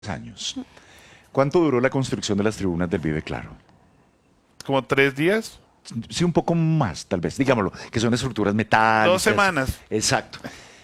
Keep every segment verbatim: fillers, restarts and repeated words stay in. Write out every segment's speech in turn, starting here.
años. ¿Cuánto duró la construcción de las tribunas del Vive Claro? ¿Como tres días? Sí, un poco más, tal vez, digámoslo, que son estructuras metálicas. Dos semanas. Exacto.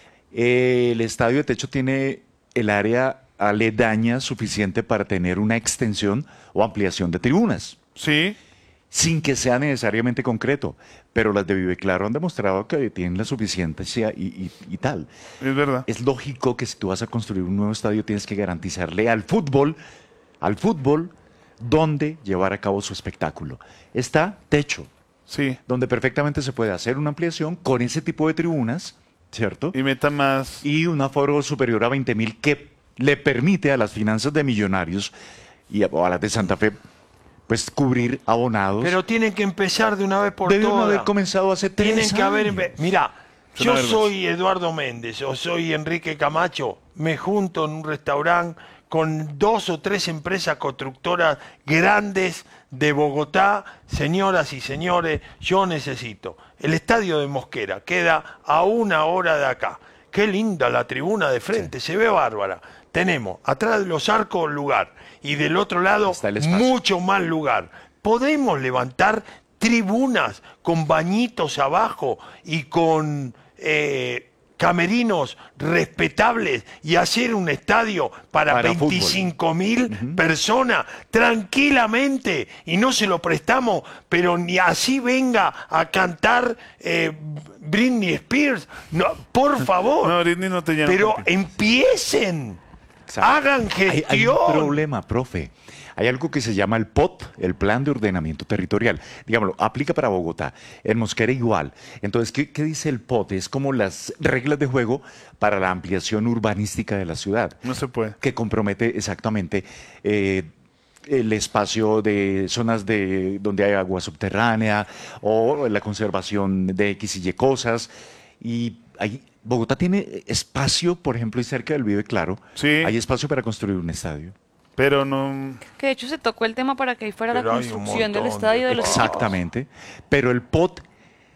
Eh, el estadio de techo tiene el área aledaña suficiente para tener una extensión o ampliación de tribunas, Sí. sin que sea necesariamente concreto. Pero las de Vive Claro han demostrado que tienen la suficiencia y, y- y tal. Es verdad. Es lógico que si tú vas a construir un nuevo estadio tienes que garantizarle al fútbol, al fútbol, dónde llevar a cabo su espectáculo. Está techo, Sí. donde perfectamente se puede hacer una ampliación con ese tipo de tribunas, ¿cierto? Y meta más. Y un aforo superior a veinte mil que le permite a las finanzas de Millonarios y a, a las de Santa Fe, pues cubrir abonados. Pero tienen que empezar de una vez por Debieron todas. haber comenzado hace tres Tienen que haber... años. Mira, Es una yo vergüenza. soy Eduardo Méndez o soy Enrique Camacho, me junto en un restaurante con dos o tres empresas constructoras grandes de Bogotá. Señoras y señores, yo necesito el estadio de Mosquera, queda a una hora de acá. Qué linda la tribuna de frente, se ve bárbara. Tenemos atrás de los arcos lugar y del otro lado Está el espacio. mucho más lugar. Podemos levantar tribunas con bañitos abajo y con eh, camerinos respetables y hacer un estadio para, Para veinticinco mil personas tranquilamente y no se lo prestamos, pero ni así venga a cantar eh, Britney Spears. No, por favor. No, Britney no te llama. Pero empiecen. Exacto. Hagan Hay, gestión. hay un problema, profe. Hay algo que se llama el P O T, el Plan de Ordenamiento Territorial. Digámoslo, aplica para Bogotá, en Mosquera igual. Entonces, ¿qué, qué dice el P O T? Es como las reglas de juego para la ampliación urbanística de la ciudad, No se puede. que compromete exactamente eh, el espacio de zonas de donde hay agua subterránea o la conservación de X y Y cosas. Y hay, Bogotá tiene espacio, por ejemplo, y cerca del Vive Claro, Sí. hay espacio para construir un estadio. Pero no. Que de hecho se tocó el tema para que ahí fuera Pero la hay un construcción del montón estadio de de los cosas. equipos. Exactamente. Pero el P O T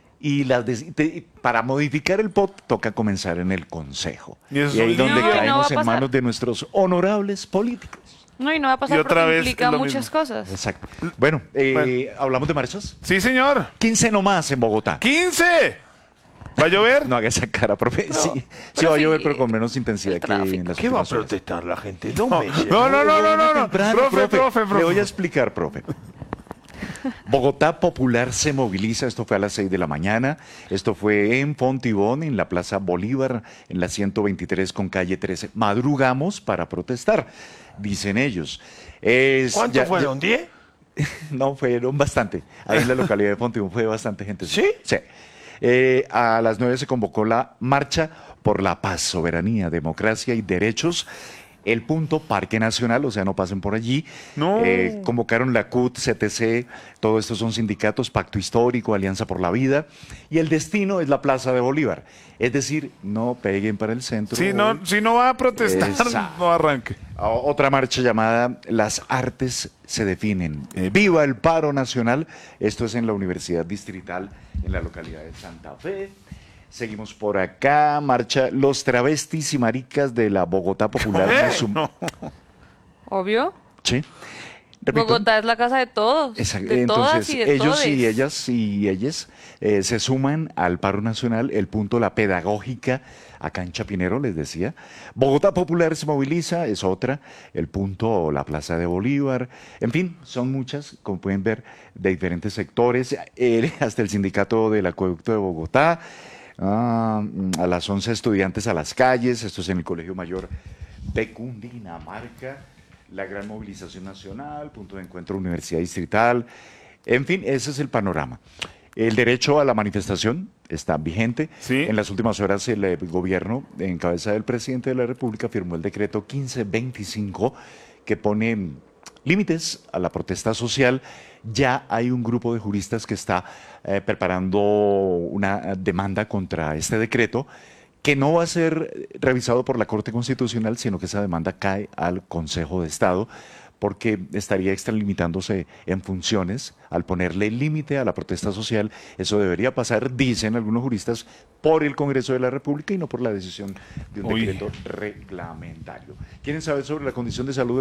y las des- te- para modificar el P O T toca comenzar en el Consejo. Y eso Y ahí es donde No, y no va a caemos en pasar. manos de nuestros honorables políticos. No, y no va a pasar Y otra porque vez implica es lo muchas mismo. cosas. Exacto. Bueno, eh, Bueno. ¿hablamos de marchas? Sí, señor. quince nomás en Bogotá. ¡quince! ¿Va a llover? No haga esa cara, profe. sí, sí pero va a sí, llover, pero con menos intensidad el que tráfico. en las ¿Qué va a últimas horas. protestar la gente? Dos No, meses. no, no, no, no, no, no. Temprano, Profe, profe, profe. Le voy a explicar, profe. Bogotá Popular se moviliza, esto fue a las seis de la mañana, esto fue en Fontibón, en la Plaza Bolívar, en la ciento veintitrés con calle trece. Madrugamos para protestar, dicen ellos. Es- ¿Cuántos ya- fueron? ¿Diez? ya- no, fueron bastante. Ahí en la localidad de Fontibón fue bastante gente. ¿Sí? Sí. Eh, a las nueve se convocó la Marcha por la Paz, Soberanía, Democracia y Derechos. El punto Parque Nacional, o sea, no pasen por allí. No. Eh, convocaron la C U T, C T C, todo esto son sindicatos, Pacto Histórico, Alianza por la Vida. Y el destino es la Plaza de Bolívar. Es decir, no peguen para el centro. Si no, si no va a protestar, Exacto. no arranque. A- Otra marcha llamada Las Artes se definen. Eh, ¡Viva el paro nacional! Esto es en la Universidad Distrital, en la localidad de Santa Fe. Seguimos por acá, marcha Los Travestis y Maricas de la Bogotá Popular. ¿Eh? se sum- No. Sí. Obvio. Repito. Bogotá es la casa de todos. Exacto. De todas Entonces, y de ellos todes. y ellas y ellas eh, se suman al paro nacional. El punto, la pedagógica, acá en Chapinero, les decía. Bogotá Popular se moviliza, es otra. El punto, la Plaza de Bolívar. En fin, son muchas, como pueden ver, de diferentes sectores. Eh, hasta el sindicato del Acueducto de Bogotá. Ah, a las once estudiantes a las calles. Esto es en el Colegio Mayor de Cundinamarca. La gran movilización nacional, punto de encuentro Universidad Distrital. En fin, ese es el panorama. El derecho a la manifestación está vigente. Sí. En las últimas horas el eh, gobierno, en cabeza del presidente de la República, firmó el decreto quince veinticinco que pone mm, límites a la protesta social. Ya hay un grupo de juristas que está eh, preparando una demanda contra este decreto, que no va a ser revisado por la Corte Constitucional, sino que esa demanda cae al Consejo de Estado porque estaría extralimitándose en funciones al ponerle límite a la protesta social. Eso debería pasar, dicen algunos juristas, por el Congreso de la República y no por la decisión de un Uy. decreto reglamentario. ¿Quieren saber sobre la condición de salud